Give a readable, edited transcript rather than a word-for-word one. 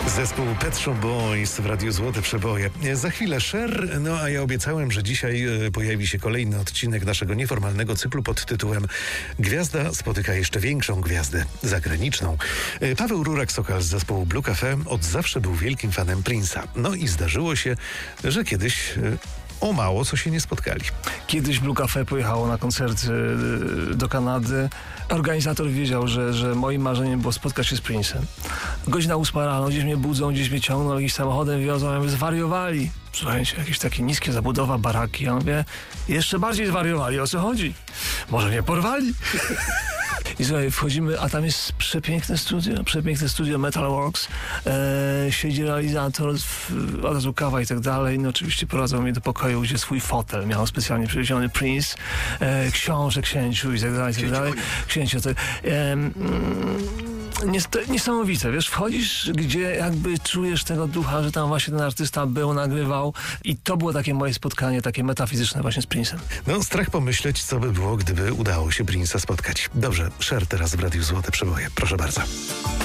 Zespół Pet Shop Boys w Radiu Złote Przeboje. Za chwilę Cher, no a ja obiecałem, że dzisiaj pojawi się kolejny odcinek naszego nieformalnego cyklu pod tytułem Gwiazda spotyka jeszcze większą gwiazdę zagraniczną. Paweł Rurak-Sokal z zespołu Blue Cafe od zawsze był wielkim fanem Prince'a. No i zdarzyło się, że kiedyś o mało co się nie spotkali. Kiedyś Blue Cafe pojechało na koncert do Kanady. Organizator wiedział, że moim marzeniem było spotkać się z Prince'em. Godzina 8 rano, gdzieś mnie budzą, gdzieś mnie ciągną, jakimś samochodem wiozą, ja mówię, zwariowali. Słuchajcie, jakieś takie niskie zabudowa, baraki. Ja mówię, jeszcze bardziej zwariowali, o co chodzi? Może mnie porwali? I słuchaj, wchodzimy, a tam jest przepiękne studio Metalworks. Siedzi realizator, od razu kawa i tak dalej. No oczywiście prowadzą mnie do pokoju, gdzie swój fotel miał specjalnie przywieziony Prince, książę księciu i tak dalej. Księciu, to, niesamowite, wiesz, wchodzisz, gdzie jakby czujesz tego ducha, że tam właśnie ten artysta był, nagrywał i to było takie moje spotkanie, takie metafizyczne właśnie z Prince'em. No, strach pomyśleć, co by było, gdyby udało się Prince'a spotkać. Dobrze, Cher teraz w Radiu Złote Przeboje. Proszę bardzo.